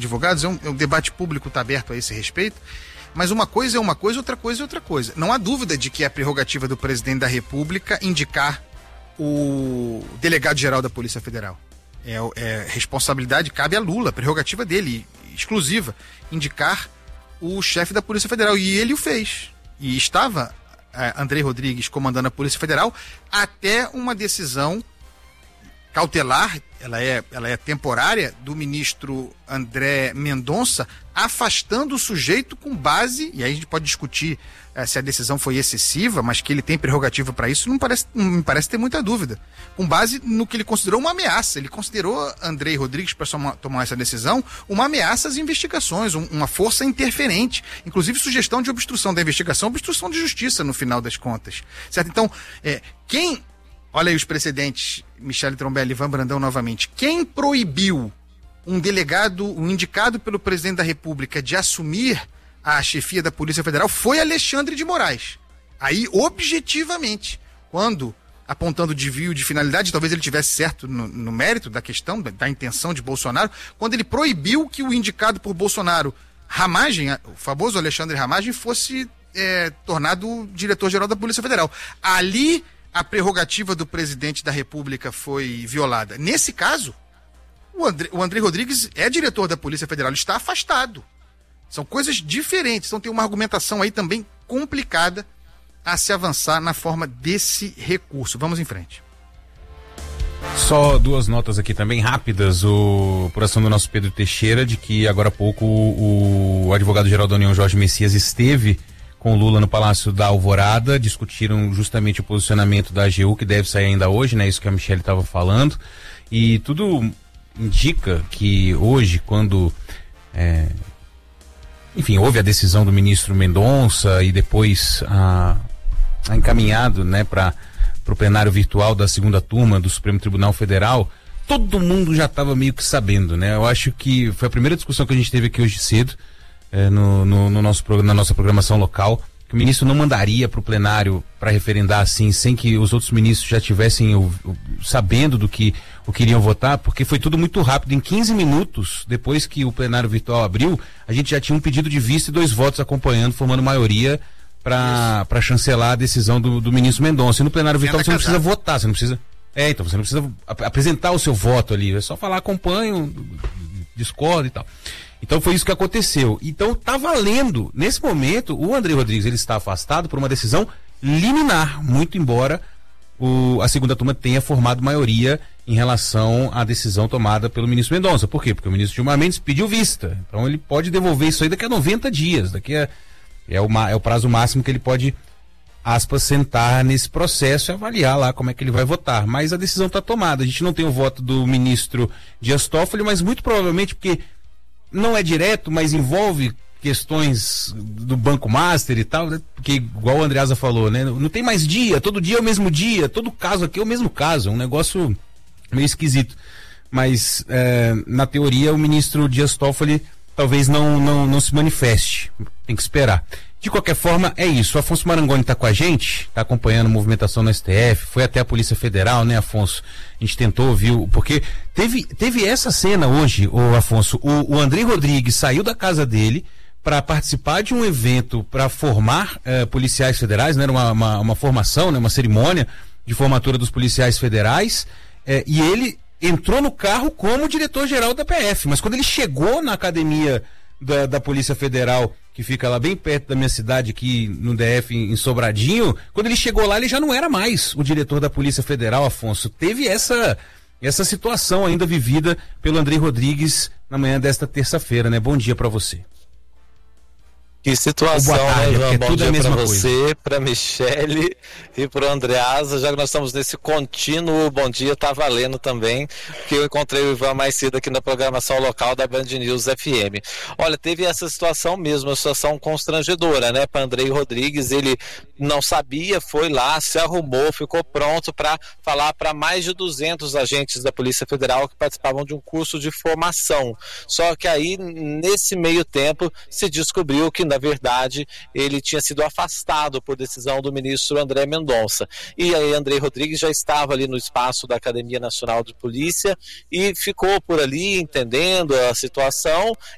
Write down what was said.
advogados, é um debate público, está aberto a esse respeito, mas uma coisa é uma coisa, outra coisa é outra coisa. Não há dúvida de que é a prerrogativa do presidente da República indicar o delegado-geral da Polícia Federal. Responsabilidade, cabe a Lula, prerrogativa dele, exclusiva, indicar o chefe da Polícia Federal, e ele o fez. E estava Andrei Rodrigues comandando a Polícia Federal até uma decisão cautelar, ela é temporária, do ministro André Mendonça, afastando o sujeito com base, e aí a gente pode discutir se a decisão foi excessiva, mas que ele tem prerrogativa para isso, não me parece ter muita dúvida. Com base no que ele considerou uma ameaça. Ele considerou Andrei Rodrigues, para tomar essa decisão, uma ameaça às investigações, uma força interferente, inclusive sugestão de obstrução da investigação, obstrução de justiça, no final das contas. Certo? Então, olha aí os precedentes, Michele Trombelli, Ivan Brandão novamente. Quem proibiu um indicado pelo presidente da República de assumir a chefia da Polícia Federal foi Alexandre de Moraes. Aí, objetivamente, quando, apontando desvio de finalidade, talvez ele tivesse certo no mérito da questão, da intenção de Bolsonaro, quando ele proibiu que o indicado por Bolsonaro, Ramagem, o famoso Alexandre Ramagem, fosse tornado diretor-geral da Polícia Federal. Ali, a prerrogativa do presidente da República foi violada. Nesse caso, o Andrei Rodrigues é diretor da Polícia Federal, ele está afastado. São coisas diferentes, então tem uma argumentação aí também complicada a se avançar na forma desse recurso. Vamos em frente. Só duas notas aqui também rápidas, por ação do nosso Pedro Teixeira, de que agora há pouco o advogado-geral da União, Jorge Messias, esteve com Lula no Palácio da Alvorada, discutiram justamente o posicionamento da AGU, que deve sair ainda hoje, né? Isso que a Michele estava falando, e tudo indica que hoje, quando houve a decisão do ministro Mendonça e depois encaminhado, né, para o plenário virtual da segunda turma do Supremo Tribunal Federal, todo mundo já estava meio que sabendo, né? Eu acho que foi a primeira discussão que a gente teve aqui hoje cedo, na nossa programação local, que o ministro não mandaria para o plenário para referendar assim, sem que os outros ministros já tivessem sabendo do que o que iriam votar, porque foi tudo muito rápido. Em 15 minutos, depois que o plenário virtual abriu, a gente já tinha um pedido de vista e 2 votos acompanhando, formando maioria para chancelar a decisão do ministro Mendonça. E no plenário virtual você não precisa votar, você não precisa... então você não precisa apresentar o seu voto ali, é só falar acompanho, discordo e tal. Então foi isso que aconteceu. Então tá valendo. Nesse momento, o Andrei Rodrigues ele está afastado por uma decisão liminar, muito embora a segunda turma tenha formado maioria em relação à decisão tomada pelo ministro Mendonça. Por quê? Porque o ministro Gilmar Mendes pediu vista. Então ele pode devolver isso aí daqui a 90 dias. É o prazo máximo que ele pode, aspas, sentar nesse processo e avaliar lá como é que ele vai votar. Mas a decisão está tomada. A gente não tem o voto do ministro Dias Toffoli, mas muito provavelmente porque não é direto, mas envolve questões do Banco Master e tal, né? Porque igual o Andreasa falou, né? Não tem mais dia, todo dia é o mesmo dia, todo caso aqui é o mesmo caso, é um negócio meio esquisito. Mas na teoria o ministro Dias Toffoli talvez não se manifeste, tem que esperar. De qualquer forma, é isso. O Afonso Marangoni está com a gente, está acompanhando a movimentação no STF, foi até a Polícia Federal, né, Afonso? A gente tentou, viu? Porque teve essa cena hoje, Afonso. O Andrei Rodrigues saiu da casa dele para participar de um evento para formar policiais federais, né? Era uma formação, né? Uma cerimônia de formatura dos policiais federais, e ele entrou no carro como diretor-geral da PF, mas quando ele chegou na academia da Polícia Federal, que fica lá bem perto da minha cidade aqui no DF, em Sobradinho, quando ele chegou lá ele já não era mais o diretor da Polícia Federal, Afonso. Teve essa situação ainda vivida pelo Andrei Rodrigues na manhã desta terça-feira, né? Bom dia para você. Que situação, né, João? Bom dia para você, para Michele e para o Andreasa. Já que nós estamos nesse contínuo bom dia, tá valendo também, que eu encontrei o Ivan mais cedo aqui na programação local da Band News FM. Olha, teve essa situação mesmo, uma situação constrangedora, né, para Andrei Rodrigues. Ele não sabia, foi lá, se arrumou, ficou pronto para falar para mais de 200 agentes da Polícia Federal que participavam de um curso de formação. Só que aí, nesse meio tempo, se descobriu que, na verdade, ele tinha sido afastado por decisão do ministro André Mendonça. E aí Andrei Rodrigues já estava ali no espaço da Academia Nacional de Polícia e ficou por ali entendendo a situação